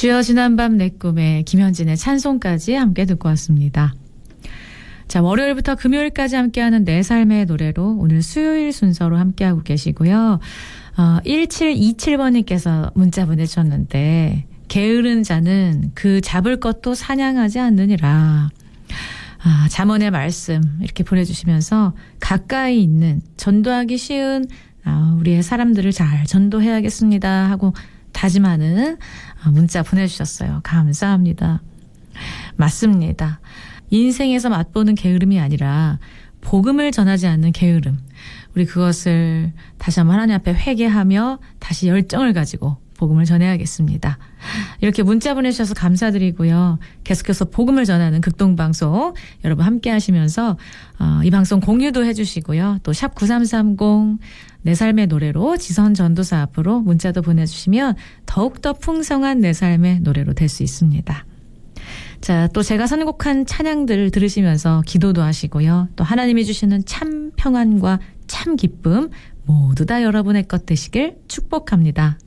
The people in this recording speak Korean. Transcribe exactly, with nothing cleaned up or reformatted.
주여 지난밤 내 꿈에 김현진의 찬송까지 함께 듣고 왔습니다. 자, 월요일부터 금요일까지 함께하는 내 삶의 노래로 오늘 수요일 순서로 함께하고 계시고요. 어, 일칠이칠 번님께서 문자 보내주셨는데 게으른 자는 그 잡을 것도 사냥하지 않느니라. 아, 잠언의 말씀 이렇게 보내주시면서 가까이 있는 전도하기 쉬운 아, 우리의 사람들을 잘 전도해야겠습니다 하고 다짐하는 문자 보내주셨어요. 감사합니다. 맞습니다. 인생에서 맛보는 게으름이 아니라 복음을 전하지 않는 게으름. 우리 그것을 다시 한번 하나님 앞에 회개하며 다시 열정을 가지고 복음을 전해야겠습니다. 이렇게 문자 보내주셔서 감사드리고요. 계속해서 복음을 전하는 극동방송 여러분 함께 하시면서 어, 이 방송 공유도 해주시고요. 또 샵 구삼삼공 내 삶의 노래로 지선 전도사 앞으로 문자도 보내주시면 더욱더 풍성한 내 삶의 노래로 될 수 있습니다. 자, 또 제가 선곡한 찬양들을 들으시면서 기도도 하시고요. 또 하나님이 주시는 참 평안과 참 기쁨 모두 다 여러분의 것 되시길 축복합니다.